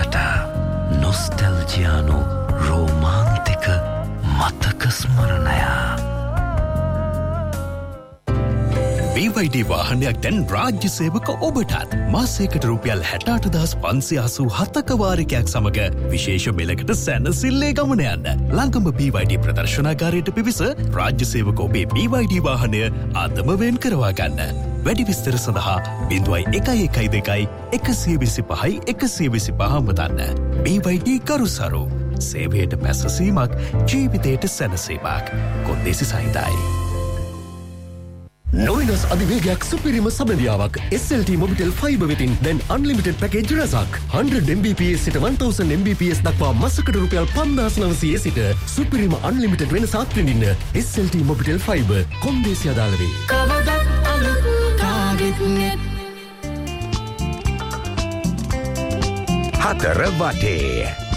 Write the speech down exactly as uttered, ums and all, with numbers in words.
පැත්තට නොස්ටැල්ජියානු රෝමාන්තික මතක ස්මරණය. B Y D වාහනයක් දැන් රාජ්‍ය සේවක ඔබටත් මාසයකට රුපියල් හැටඅට දහස් පන්සිය අසූ හතක වාරිකයක් සමග විශේෂ මෙලකට සැනසිල්ලේ ගමන යන්න. ළඟම B Y D ප්‍රදර්ශනාගාරයට පිවිස රාජ්‍ය සේවක ඔබේ B Y D වාහනය අදම වෙන් කරවා ගන්න. වැඩි විස්තර සඳහා බිංදුවයි එකයි එකයි දෙකයි එකසිය විසි පහයි එකසිය විසි පහ මතන්න. B Y D කරුසරු සේවයට පැසසීමක් ජීවිතයට සැනසීමක්. කොන්දේසි සහිතයි. නොවිනස් අධිවේගයක් සුපිරිම සබඳියාවක් S L T Mobitel Fiber වෙතින් දැන් unlimited package රසක් one hundred Mbps සිට one thousand Mbps දක්වා මාසකට රුපියල් පන්දාස් නවසිය සිට සුපිරිම unlimited වෙනස අත්විඳින්න. S L T Mobitel Fiber කොන්දේසි අදාළ වේ. කවදත් අලුත් කාගෙත් නෙත් හතර වටේ